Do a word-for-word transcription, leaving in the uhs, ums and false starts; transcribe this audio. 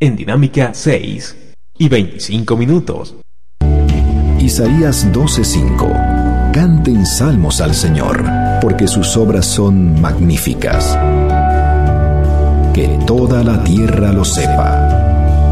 en Dinámica seis y veinticinco minutos. Isaías doce cinco. Canten salmos al Señor, porque sus obras son magníficas. Que toda la tierra lo sepa.